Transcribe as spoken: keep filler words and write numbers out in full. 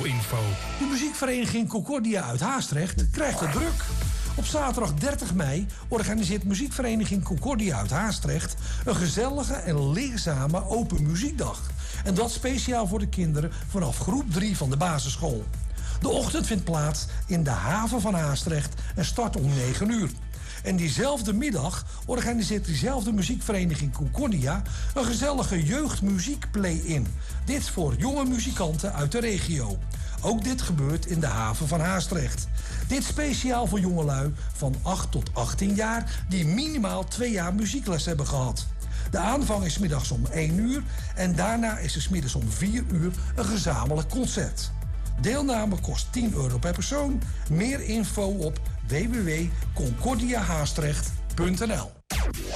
info. De muziekvereniging Concordia uit Haastrecht krijgt het druk. Op zaterdag dertig mei organiseert muziekvereniging Concordia uit Haastrecht een gezellige en leerzame open muziekdag. En dat speciaal voor de kinderen vanaf groep drie van de basisschool. De ochtend vindt plaats in de haven van Haastrecht en start om negen uur. En diezelfde middag organiseert diezelfde muziekvereniging Concordia een gezellige jeugdmuziek play-in. Dit voor jonge muzikanten uit de regio. Ook dit gebeurt in de haven van Haastrecht. Dit speciaal voor jongelui van acht tot achttien jaar die minimaal twee jaar muziekles hebben gehad. De aanvang is 's middags om één uur en daarna is er 's middags om vier uur een gezamenlijk concert. Deelname kost tien euro per persoon. Meer info op w w w punt concordia haastrecht punt n l.